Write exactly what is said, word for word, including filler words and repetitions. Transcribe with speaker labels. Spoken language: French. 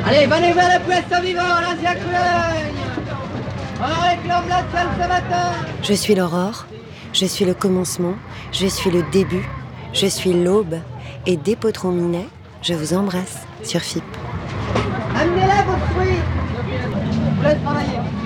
Speaker 1: Allez, venez vers le puesto vivant, l'ancien Coulogne. On réclame la salle ce matin.
Speaker 2: Je suis l'aurore, je suis le commencement, je suis le début, je suis l'aube. Et dès Potron Minet, je vous embrasse sur F I P.
Speaker 1: Amenez-la vos fruits. Je vous laisse travailler.